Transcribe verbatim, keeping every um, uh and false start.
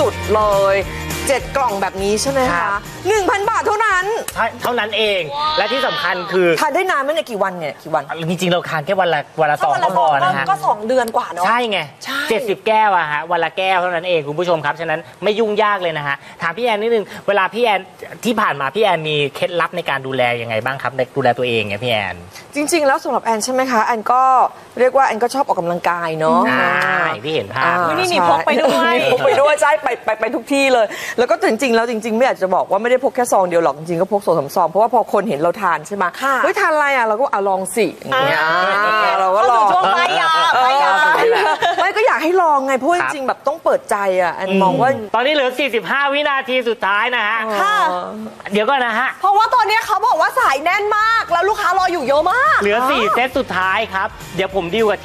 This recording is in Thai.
สุดเลยเจ็ดกล่องแบบนี้ใช่ไหมคะหนึ่งพันบาทเท่านั้นใช่เท่านั้นเองและที่สำคัญคือทานได้นานไหมเนี่ยกี่วันเนี่ยกี่วันจริงๆเราทานแค่วันละวันละสองก็พอนะฮะก็สองเดือนกว่าเนาะใช่ไงเจ็ดสิบแก้วอะฮะวันละแก้วเท่านั้นเองคุณผู้ชมครับฉะนั้นไม่ยุ่งยากเลยนะฮะถามพี่แอนนิดนึงเวลาพี่แอนที่ผ่านมาพี่แอนมีเคล็ดลับในการดูแลยังไงบ้างครับในดูแลตัวเองไงพี่แอนจริงๆแล้วสำหรับแอนใช่ไหมคะแอนก็เรียกว่าแอนก็ชอบออกกำลังกายเนาะใช่พี่เห็นภาพนี่นี่พกไปด้วยพกไปด้วยใช่ไปไปไปทุกที่เลยแล้วก็จริงๆแล้วจริงๆไม่อยากจะบอกว่าไม่ได้พกแค่ซองเดียวหรอกจริงๆก็พกสองสามซองเพราะว่าพอคนเห็นเราทานใช่ไหมเฮ้ยทานอะไรอ่ะเราก็เอาลองสิอย่างเงี้ยเราก็ลองช่วงไปยาไปยาไม่ก็อยากให้ลองไงเพราะจริงๆแบบต้องเปิดใจอ่ะแอนมองว่าตอนนี้เหลือสี่สิบห้าวินาทีสุดท้ายนะฮะค่ะเดี๋ยวก่อนนะฮะเพราะว่าตอนนี้เขาบอกว่าสายแน่นมากแล้วลูกค้ารออยู่เยอะมากเหลือสี่เซตสุดท้ายครับเดี๋ยวผมดีลกับ